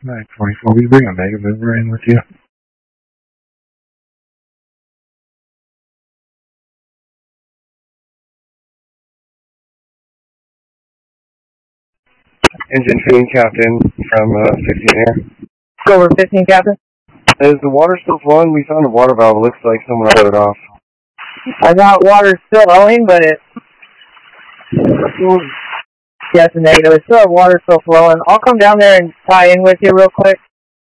924, we bring a mega mover in with you. Engine 15, Captain, from 15 Air. Go over 15, Captain. Is the water still flowing? We found a water valve. It looks like someone shut it off. I got water still flowing, but it... Yes, and negative. It's still water still flowing. I'll come down there and tie in with you real quick.